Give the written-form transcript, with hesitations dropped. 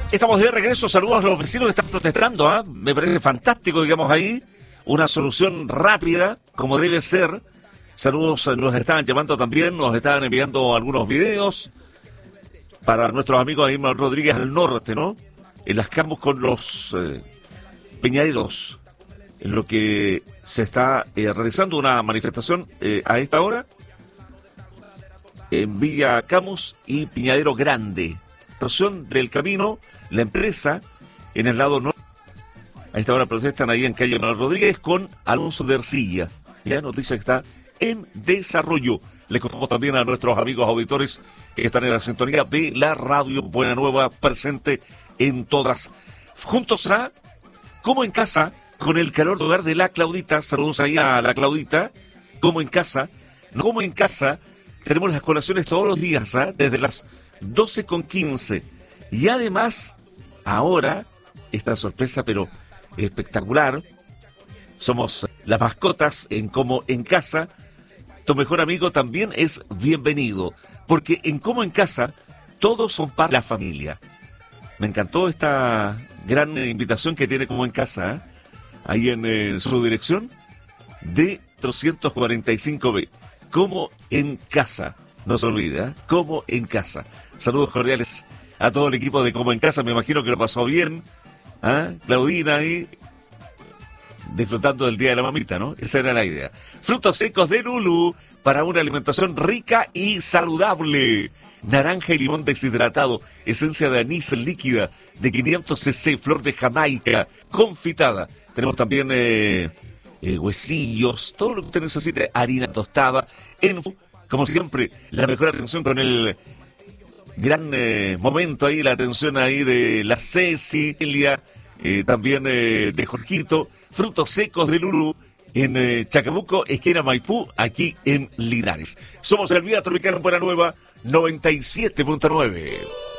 Estamos de regreso, saludos a los vecinos que están protestando, ¿ah? Me parece fantástico, digamos, ahí, una solución rápida, como debe ser. Saludos, nos estaban llamando también, nos estaban enviando algunos videos para nuestros amigos ahí en Rodríguez al norte, ¿no? En las Camus con los peñaderos, en lo que se está realizando una manifestación a esta hora en Villa Camus y Piñadero Grande. Situación del camino, la empresa en el lado norte. A esta hora protestan ahí en calle Manuel Rodríguez con Alonso de Ercilla. Ya noticia que está en desarrollo. Le contamos también a nuestros amigos auditores que están en la sintonía de la radio Buena Nueva, presente en todas. Juntos a Como en Casa, con el calor de hogar de la Claudita. Saludos ahí a la Claudita. Como en Casa. Como en Casa, tenemos las colaciones todos los días, ¿eh? Desde las 12:15. Y además, ahora, esta sorpresa, pero espectacular, somos las mascotas en Como en Casa. Tu mejor amigo también es bienvenido, porque en Como en Casa, todos son para la familia. Me encantó esta gran invitación que tiene Como en Casa, ¿eh? Ahí en su dirección de 345B. Como en Casa. No se olvide, ¿eh? Como en Casa. Saludos cordiales a todo el equipo de Como en Casa. Me imagino que lo pasó bien. ¿Ah? Claudina ahí disfrutando del Día de la Mamita, ¿no? Esa era la idea. Frutos secos de Lulú para una alimentación rica y saludable. Naranja y limón deshidratado, esencia de anís líquida de 500 cc, flor de Jamaica, confitada. Tenemos también huesillos, todo lo que usted necesite, harina tostada. Como siempre, la mejor atención con el gran momento ahí, la atención ahí de la Cecilia, también de Jorgito. Frutos secos de Lulú en Chacabuco, esquina Maipú, aquí en Linares. Somos el Vida Tropical en Buena Nueva 97.9.